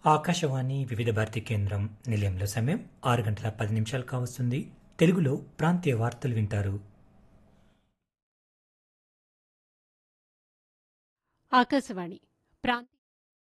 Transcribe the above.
ఆకాశవాణి వివిధ భారతి కేంద్రం నిలయంలో సమయం 6 గంటల 10 నిమిషాలు కావస్తుంది. తెలుగులో ప్రాంతీయ వార్తలు వింటారు. ఆకాశవాణి